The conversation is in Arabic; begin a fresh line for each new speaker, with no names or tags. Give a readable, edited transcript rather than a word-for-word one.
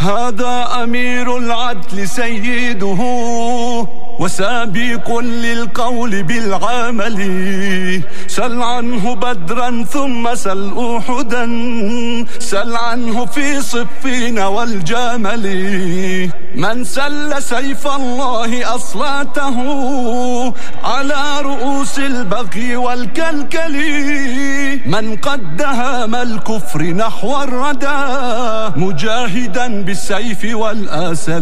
هذا أمير العدل سيده وسابق للقول بالعمل. سل عنه بدرا ثم سل أحدا، سل عنه في صفين والجمل. من سل سيف الله أصلاته على رؤوس البغي والكلكل. من قد دهم الكفر نحو الردى مجاهدا بالسيف والآسل.